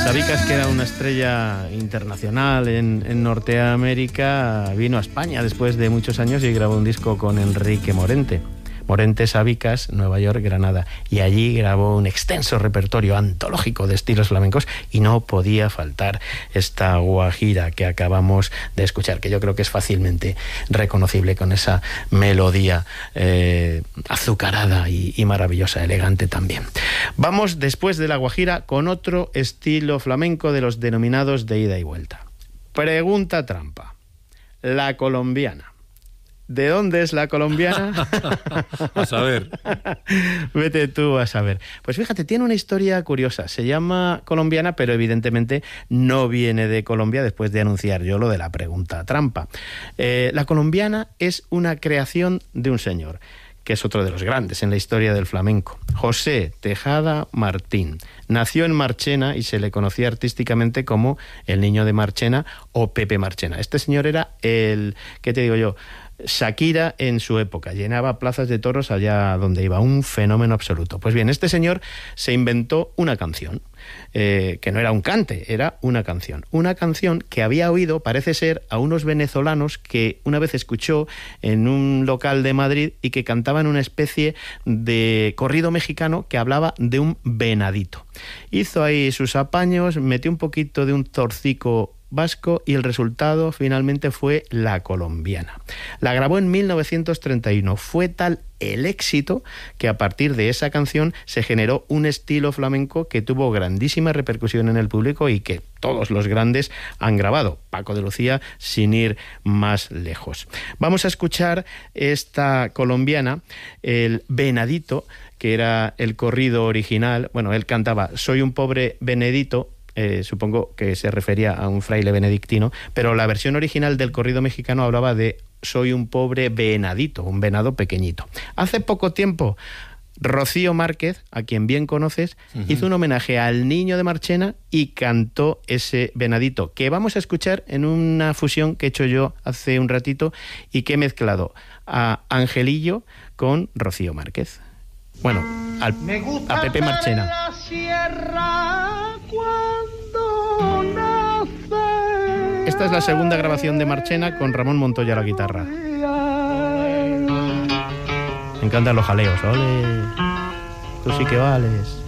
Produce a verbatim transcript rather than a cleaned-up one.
Sabicas, que era una estrella internacional en, en Norteamérica, vino a España después de muchos años y grabó un disco con Enrique Morente. Morente, Sabicas, Nueva York, Granada. Y allí grabó un extenso repertorio antológico de estilos flamencos y no podía faltar esta guajira que acabamos de escuchar, que yo creo que es fácilmente reconocible con esa melodía eh, azucarada y, y maravillosa, elegante también. Vamos, después de la guajira, con otro estilo flamenco de los denominados de ida y vuelta. Pregunta trampa. La colombiana. ¿De dónde es la colombiana? A saber. Vete tú a saber. Pues fíjate, tiene una historia curiosa. Se llama colombiana, pero evidentemente no viene de Colombia, después de anunciar yo lo de la pregunta trampa. Eh, la colombiana es una creación de un señor, que es otro de los grandes en la historia del flamenco. José Tejada Martín. Nació en Marchena y se le conocía artísticamente como el Niño de Marchena o Pepe Marchena. Este señor era el, ¿qué te digo yo?, Shakira en su época, llenaba plazas de toros allá donde iba, un fenómeno absoluto. Pues bien, este señor se inventó una canción, eh, que no era un cante, era una canción. Una canción que había oído, parece ser, a unos venezolanos que una vez escuchó en un local de Madrid y que cantaban una especie de corrido mexicano que hablaba de un venadito. Hizo ahí sus apaños, metió un poquito de un torcico vasco y el resultado finalmente fue La Colombiana. La grabó en mil novecientos treinta y uno. Fue tal el éxito que a partir de esa canción se generó un estilo flamenco que tuvo grandísima repercusión en el público y que todos los grandes han grabado. Paco de Lucía, sin ir más lejos. Vamos a escuchar esta colombiana, el Venadito, que era el corrido original. Bueno, él cantaba Soy un pobre venedito. Eh, supongo que se refería a un fraile benedictino, pero la versión original del corrido mexicano hablaba de soy un pobre venadito, un venado pequeñito. Hace poco tiempo, Rocío Márquez, a quien bien conoces, uh-huh. hizo un homenaje al Niño de Marchena y cantó ese venadito, que vamos a escuchar en una fusión que he hecho yo hace un ratito y que he mezclado a Angelillo con Rocío Márquez. Bueno, al, a Pepe Marchena. La sierra cuando nace. Esta es la segunda grabación de Marchena con Ramón Montoya a la guitarra. Me encantan los jaleos. ¡Ole! Tú sí que vales.